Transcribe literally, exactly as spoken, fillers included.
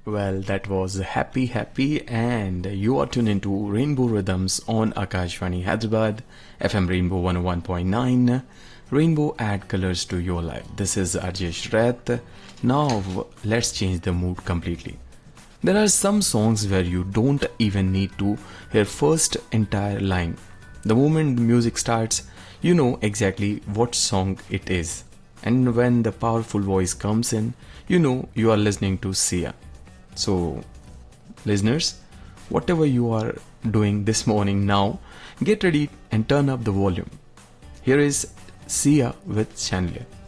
Well, that was Happy Happy, and you are tuned into Rainbow Rhythms on Akashvani Hyderabad, F M Rainbow one oh one point nine. Rainbow add colors to your life. This is R J Shrath. Now, let's change the mood completely. There are some songs where you don't even need to hear first entire line. The moment the music starts, you know exactly what song it is. And when the powerful voice comes in, you know you are listening to Sia. So, listeners, whatever you are doing this morning now, get ready and turn up the volume. Here is Sia with Chandelier.